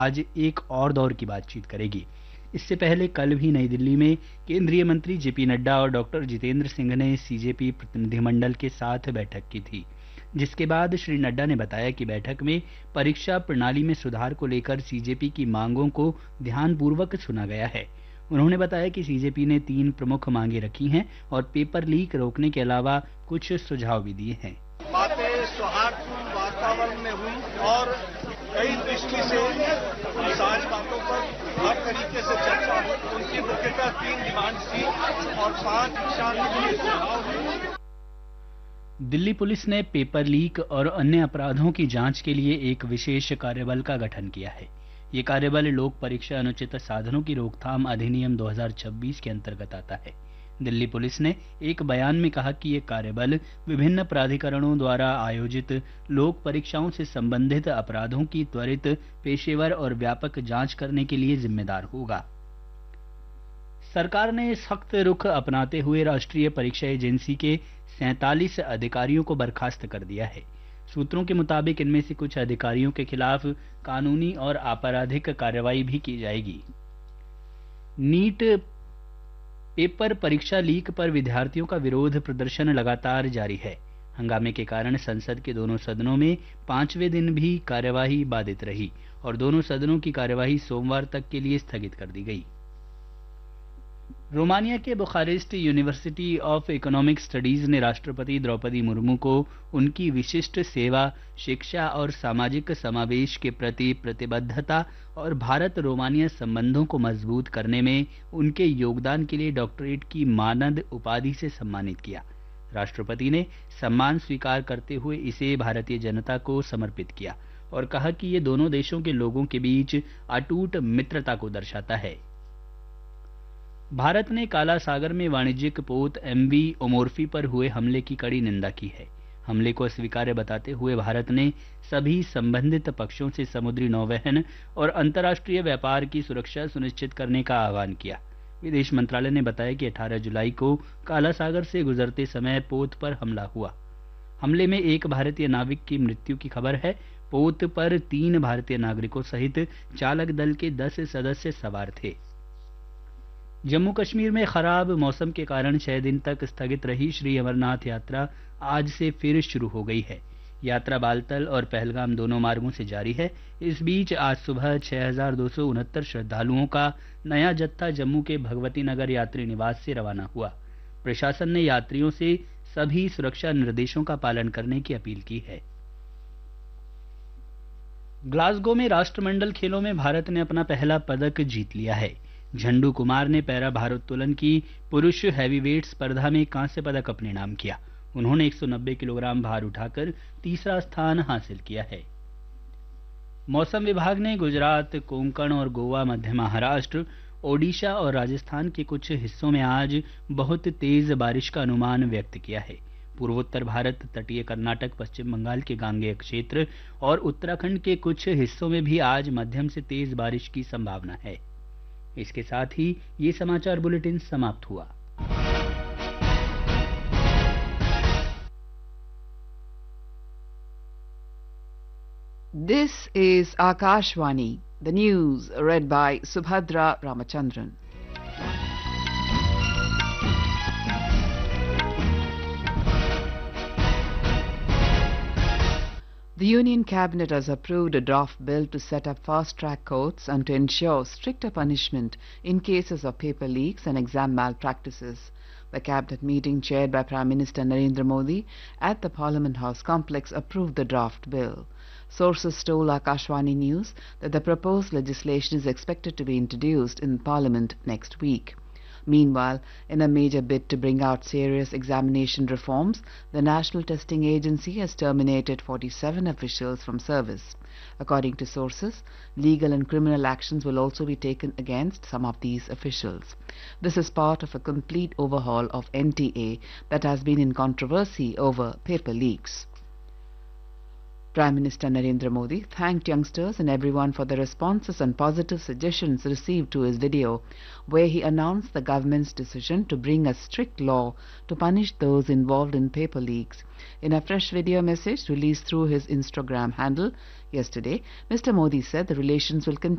आज एक और दौर की बातचीत करेगी। इससे पहले कल भी नई दिल्ली में केंद्रीय मंत्री जेपी नड्डा और डॉक्टर जितेंद्र सिंह ने सीजेपी प्रतिनिधिमंडल के साथ बैठक की थी, जिसके बाद श्री नड्डा ने बताया कि बैठक में परीक्षा प्रणाली में सुधार को लेकर सीजेपी की मांगों को ध्यानपूर्वक सुना गया है। उन्होंने बताया कि सीजेपी ने 3 प्रमुख मांगे रखी हैं और पेपर लीक रोकने के अलावा कुछ सुझाव भी दिए हैं। बातें सौहार्दपूर्ण वातावरण में हुई और कई दृष्टि से सारी बातों पर हर तरीके से चर्चा हुई। उनकी मुख्यतः 3 डिमांड्स थी और 5 दिशा के सुझाव हुए। दिल्ली पुलिस ने पेपर लीक और अन्य अपराधों की जांच के लिए एक विशेष कार्यबल का गठन किया है। ये कार्यबल लोक परीक्षा अनुचित साधनों की रोकथाम अधिनियम 2026 के अंतर्गत आता है। दिल्ली पुलिस ने एक बयान में कहा कि ये कार्यबल विभिन्न प्राधिकरणों द्वारा आयोजित लोक परीक्षाओं से संबंधित अपराधों की त्वरित, पेशेवर और व्यापक जांच करने के लिए जिम्मेदार होगा। सरकार ने सख्त रुख अपनाते हुए राष्ट्रीय परीक्षा एजेंसी के 47 अधिकारियों को बर्खास्त कर दिया है। सूत्रों के मुताबिक इनमें से कुछ अधिकारियों के खिलाफ कानूनी और आपराधिक कार्रवाई भी की जाएगी। नीट पेपर परीक्षा लीक पर विद्यार्थियों का विरोध प्रदर्शन लगातार जारी है। हंगामे के कारण संसद के दोनों सदनों में 5वें दिन भी कार्यवाही बाधित रही और दोनों सदनों की कार्यवाही सोमवार तक के लिए स्थगित कर दी गई। रोमानिया के Bucharest university of economic studies ने राष्ट्रपति द्रौपदी मुर्मू को उनकी विशिष्ट सेवा, शिक्षा और सामाजिक समावेश के प्रति प्रतिबद्धता और भारत रोमानिया संबंधों को मजबूत करने में उनके योगदान के लिए डॉक्टरेट की मानद उपाधि से सम्मानित किया। राष्ट्रपति ने सम्मान स्वीकार करते हुए इसे भारतीय जनता को समर्पित किया और कहा कि ये दोनों देशों के लोगों के बीच अटूट मित्रता को दर्शाता है। भारत ने काला सागर में वाणिज्यिक पोत MV ओमोर्फी पर हुए हमले की कड़ी निंदा की है। हमले को अस्वीकार्य बताते हुए भारत ने सभी संबंधित पक्षों से समुद्री नौवहन और अंतर्राष्ट्रीय व्यापार की सुरक्षा सुनिश्चित करने का आह्वान किया। विदेश मंत्रालय ने बताया कि 18 जुलाई को काला सागर से गुजरते समय पोत पर हमला हुआ। हमले में एक भारतीय नाविक की मृत्यु की खबर है। पोत पर 3 भारतीय नागरिकों सहित चालक दल के 10 सदस्य सवार थे। जम्मू कश्मीर में खराब मौसम के कारण 6 दिन तक स्थगित रही श्री अमरनाथ यात्रा आज से फिर शुरू हो गई है। यात्रा बालतल और पहलगाम दोनों मार्गों से जारी है। इस बीच आज सुबह 6269 श्रद्धालुओं का नया जत्था जम्मू के भगवती नगर यात्री निवास से रवाना हुआ। प्रशासन ने यात्रियों से सभी सुरक्षा निर्देशों का पालन करने की अपील की है। ग्लासगो में राष्ट्रमंडल खेलों में भारत ने अपना पहला पदक जीत लिया है। झंडू कुमार ने पैरा भारोत्तोलन की पुरुष हैवीवेट स्पर्धा में कांस्य पदक अपने नाम किया। उन्होंने 190 किलोग्राम भार उठाकर तीसरा स्थान हासिल किया है। मौसम विभाग ने गुजरात, कोंकण और गोवा, मध्य महाराष्ट्र, ओडिशा और राजस्थान के कुछ हिस्सों में आज बहुत तेज बारिश का अनुमान व्यक्त किया है। पूर्वोत्तर भारत, तटीय कर्नाटक, पश्चिम बंगाल के गांगेय क्षेत्र और उत्तराखंड के कुछ हिस्सों में भी आज मध्यम से तेज बारिश की संभावना है। इसके साथ ही ये समाचार बुलेटिन समाप्त हुआ। This is Akashvani, the news read by Subhadra Ramachandran. The Union Cabinet has approved a draft bill to set up fast-track courts and to ensure stricter punishment in cases of paper leaks and exam malpractices. The Cabinet meeting chaired by Prime Minister Narendra Modi at the Parliament House complex approved the draft bill. Sources told Akashvani News that the proposed legislation is expected to be introduced in Parliament next week. Meanwhile, in a major bid to bring out serious examination reforms, the National Testing Agency has terminated 47 officials from service. According to sources, legal and criminal actions will also be taken against some of these officials. This is part of a complete overhaul of NTA that has been in controversy over paper leaks. Prime Minister Narendra Modi thanked youngsters and everyone for the responses and positive suggestions received to his video, where he announced the government's decision to bring a strict law to punish those involved in paper leaks. In a fresh video message released through his Instagram handle yesterday, Mr. Modi said the relations will continue